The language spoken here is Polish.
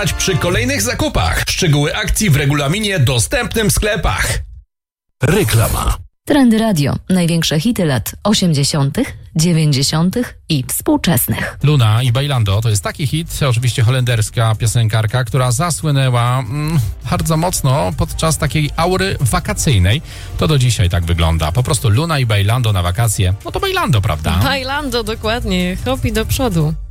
pamiętać przy kolejnych zakupach. Szczegóły akcji w regulaminie dostępnym w sklepach. Reklama. Trendy Radio. Największe hity lat 80., 90. i współczesnych. Luna i Bailando to jest taki hit, oczywiście holenderska piosenkarka, która zasłynęła bardzo mocno podczas takiej aury wakacyjnej. To do dzisiaj tak wygląda. Po prostu Luna i Bailando na wakacje. No to Bailando, prawda? Bailando, dokładnie. Hop i do przodu.